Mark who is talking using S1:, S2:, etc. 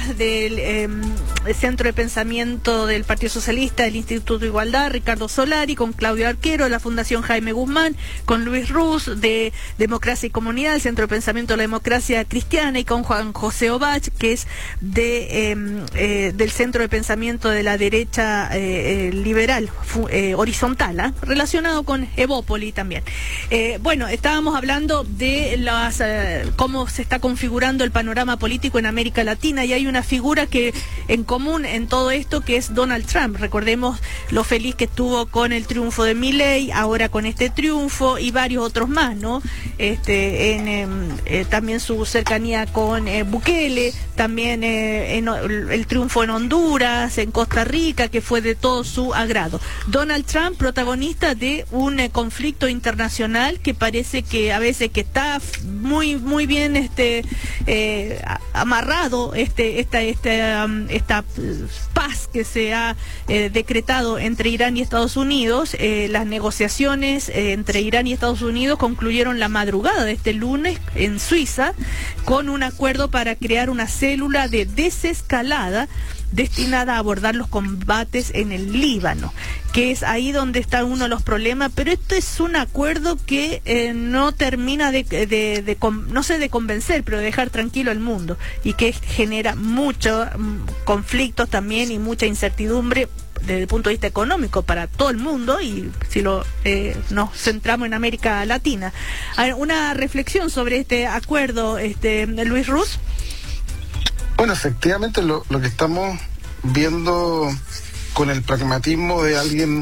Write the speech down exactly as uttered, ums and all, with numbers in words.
S1: del eh, Centro de Pensamiento del Partido Socialista, del Instituto de Igualdad, Ricardo Solari, con Claudio Arquero, de la Fundación Jaime Guzmán, con Luis Ruz, de Democracia y Comunidad, el Centro de Pensamiento de la Democracia Cristiana, y con Juan José Obach, que es de eh, eh, del Centro de Pensamiento de la Derecha eh, eh, Liberal, eh, Horizontal, ¿eh? relacionado con Evópoli también. Eh, bueno, estábamos hablando de las eh, cómo se está configurando el panorama político en América Latina, y hay una figura que en común en todo esto, que es Donald Trump. Recordemos lo feliz que estuvo con el triunfo de Milei, ahora con este triunfo y varios otros más, ¿no? Este, en, eh, eh, también su cercanía con eh, Bukele, también eh, en, el triunfo en Honduras, en Costa Rica, que fue de todo su agrado. Donald Trump, protagonista de un eh, conflicto internacional que parece que a veces que está muy muy bien este eh, amarrado este esta esta um, esta paz que se ha eh, decretado entre Irán y Estados Unidos. Eh, las negociaciones eh, entre Irán y Estados Unidos concluyeron la madrugada de este lunes en Suiza con un acuerdo para crear una célula de desescalada destinada a abordar los combates en el Líbano, que es ahí donde está uno de los problemas. Pero esto es un acuerdo que eh, no termina de, de, de, de no sé de convencer, pero de dejar tranquilo al mundo, y que genera muchos conflictos también y mucha incertidumbre desde el punto de vista económico para todo el mundo, y si lo eh, nos centramos en América Latina. A ver, una reflexión sobre este acuerdo, este Luis Ruz.
S2: Bueno, efectivamente lo, lo que estamos viendo con el pragmatismo de alguien